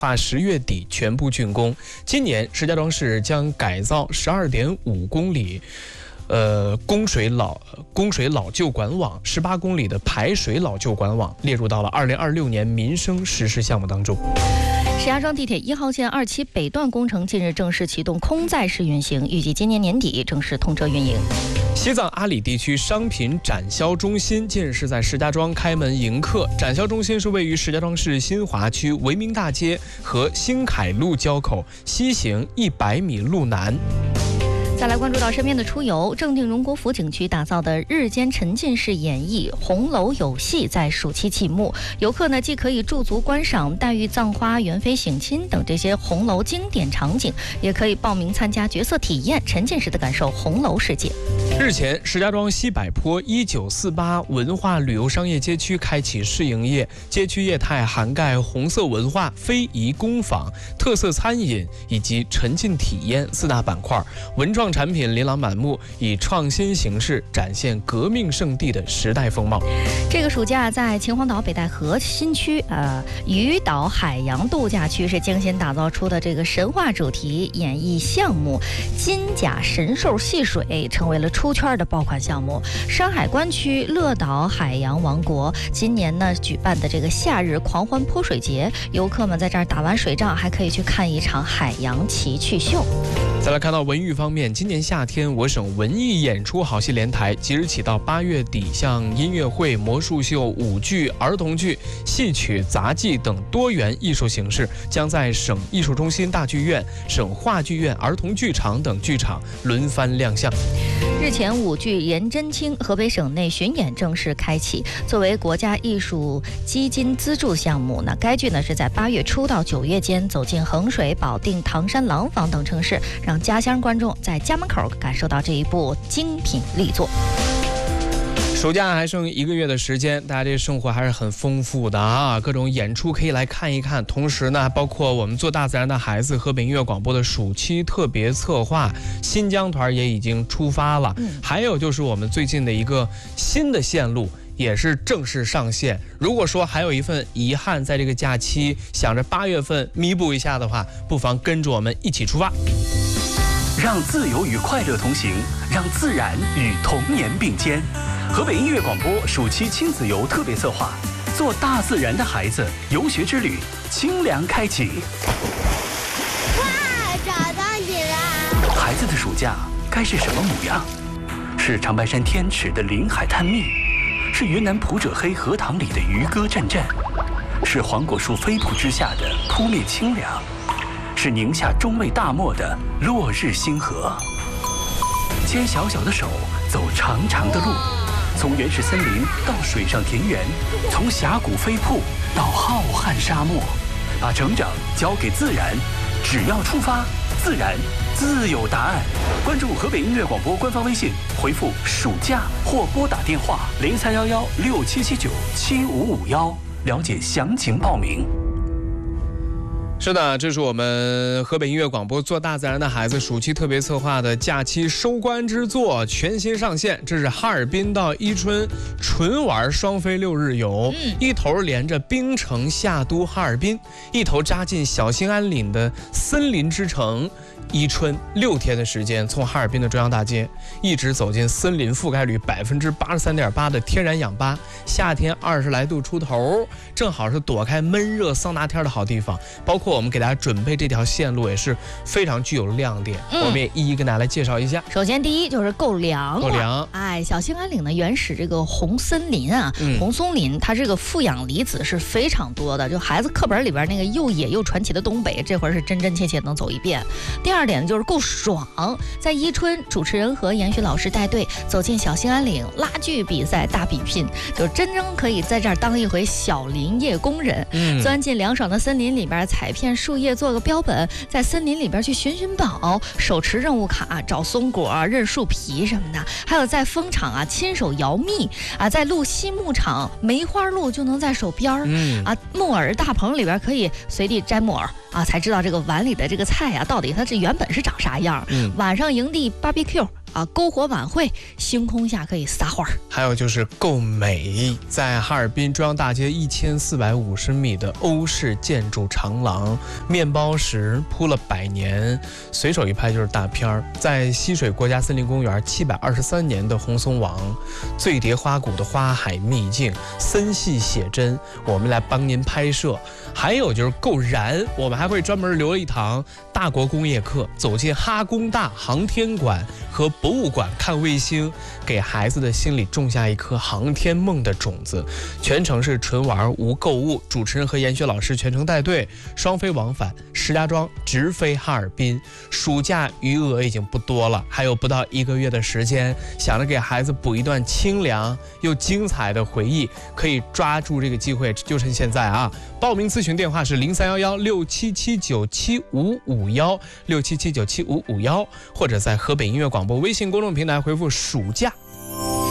10月底全部竣工。今年石家庄市将改造12.5公里。供水老旧管网，18公里的排水老旧管网列入到了2026年民生实施项目当中。 石家庄地铁1号线2期北段工程近日正式启动空载式运行，预计今年年底正式通车运营。 西藏阿里地区商品展销中心近日是在石家庄开门迎客。展销中心是位于石家庄市新华区维明大街和新凯路交口西行100米路南。 再来关注到身边的出游，正定荣国府景区打造的日间沉浸式演绎《红楼有戏》在暑期启幕。游客呢既可以驻足观赏黛玉葬花、元妃省亲等这些红楼经典场景，也可以报名参加角色体验，沉浸式的感受红楼世界。 日前，石家庄西柏坡1948文化旅游商业街区开启试营业，街区业态涵盖红色文化、非遗工坊、特色餐饮以及沉浸体验4大板块，文创产品琳琅满目，以创新形式展现革命圣地的时代风貌。 这个暑假在秦皇岛北戴河新区鱼岛海洋度假区是精心打造出的这个神话主题演绎项目金甲神兽戏水，成为了出圈的爆款项目。山海关区乐岛海洋王国今年呢举办的这个夏日狂欢泼水节，游客们在这儿打完水仗，还可以去看一场海洋奇趣秀。 再来看到文娱方面，今年夏天我省文艺演出好戏连台，即日起到8月底，像音乐会、魔术秀、舞剧、儿童剧、戏曲、杂技等多元艺术形式将在省艺术中心大剧院、省话剧院、儿童剧场等剧场轮番亮相。 日前，舞剧《颜真卿》河北省内巡演正式开启。作为国家艺术基金资助项目呢，该剧呢是在8月初到9月间走进衡水、保定、唐山、廊坊等城市，让家乡观众在家门口感受到这一部精品力作。 暑假还剩1个月的时间，大家这生活还是很丰富的啊，各种演出可以来看一看。同时呢，包括我们做大自然的孩子河北音乐广播的暑期特别策划新疆团也已经出发了，还有就是我们最近的一个新的线路也是正式上线。如果说还有一份遗憾，在这个假期想着8月份弥补一下的话，不妨跟着我们一起出发， 让自由与快乐同行，让自然与童年并肩。河北音乐广播暑期亲子游特别策划，做大自然的孩子游学之旅清凉开启。 哇，找到你了！ 孩子的暑假该是什么模样？是长白山天池的临海探秘，是云南普者黑荷塘里的渔歌阵阵，是黄果树飞瀑之下的扑面清凉，是宁夏中卫大漠的落日星河。牵小小的手，走长长的路，从原始森林到水上田园，从峡谷飞瀑到浩瀚沙漠，把成长交给自然，只要出发，自然自有答案。关注河北音乐广播官方微信，回复暑假或拨打电话031167797551，了解详情报名。 是的，这是我们河北音乐广播做大自然的孩子暑期特别策划的假期收官之作，全新上线。这是哈尔滨到伊春纯玩双飞6日游，一头连着冰城夏都哈尔滨，一头扎进小兴安岭的森林之城伊春，6天的时间，从哈尔滨的中央大街一直走进森林覆盖率83.8%的天然氧吧，夏天20来度出头，正好是躲开闷热桑拿天的好地方。包括我们给大家准备这条线路也是非常具有亮点，我们也一一跟大家来介绍一下。 首先第一就是够凉了， 够凉。 小兴安岭的原始这个红森林啊，红松林，它这个负氧离子是非常多的，就孩子课本里边那个又野又传奇的东北，这会儿是真真切切能走一遍。第二点就是够爽，在伊春，主持人和严旭老师带队走进小兴安岭拉锯比赛大比拼，就真正可以在这儿当一回小林业工人，钻进凉爽的森林里边，采片树叶做个标本，在森林里边去寻寻宝，手持任务卡找松果、认树皮什么的，还有在蜂场亲手摇蜜在路西牧场梅花鹿就能在手边木耳大棚里边可以随地摘木耳才知道这个碗里的这个菜到底它这原本是长啥样。晚上营地 BBQ 啊，篝火晚会，星空下可以撒花。 还有就是够美，在哈尔滨中央大街1450米的欧式建筑长廊，面包石铺了100年，随手一拍就是大片儿。在西水国家森林公园723年的红松王，醉蝶花谷的花海秘境，森系写真，我们来帮您拍摄。还有就是够燃，我们还会专门留了一堂大国工业课，走进哈工大航天馆和博物馆看卫星，给孩子的心里种下一颗航天梦的种子。全程是纯玩无购物，主持人和研学老师全程带队，双飞往返，石家庄直飞哈尔滨。暑假余额已经不多了，还有不到1个月的时间，想着给孩子补一段清凉又精彩的回忆，可以抓住这个机会，就趁现在啊！报名咨询电话是031167797551，67797551，或者在河北音乐广播微信公众平台回复暑假。